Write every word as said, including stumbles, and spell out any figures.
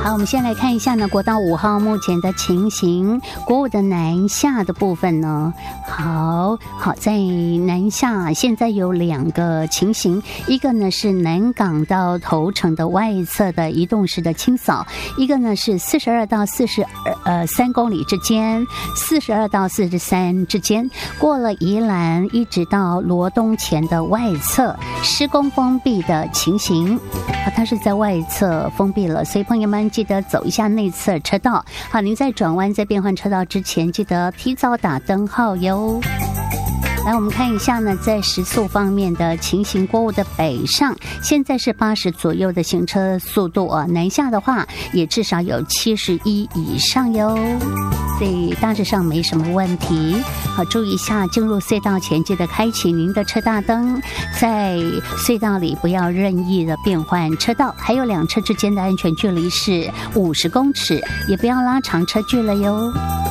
好，我们先来看一下呢，国道五号目前的情形。国五的南下的部分呢，好好在南下，现在有两个情形，一个呢是南港到头城的外侧的移动式的清扫，一个呢是四十二到四十呃三公里之间，四十二到四十三之间，过了宜兰一直到罗东前的外侧施工封闭的情形。啊，它是在外侧封闭了，所以朋友们记得走一下内侧车道。好，您在转弯在变换车道之前，记得提早打灯号哟。来，我们看一下呢，在时速方面的情形，国五的北上现在是八十左右的行车速度啊，南下的话也至少有七十一以上哟，所以大致上没什么问题。好，注意一下，进入隧道前记得开启您的车大灯，在隧道里不要任意的变换车道，还有两车之间的安全距离是五十公尺，也不要拉长车距了哟。